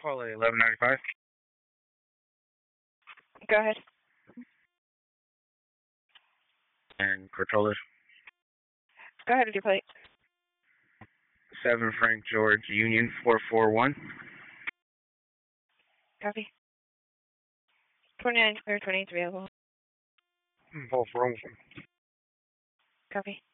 Paulie 1195. Go ahead. And controllers. Go ahead with your plate. 7 Frank George Union 441. Copy. 29 clear, 28 available. Both rooms. Copy.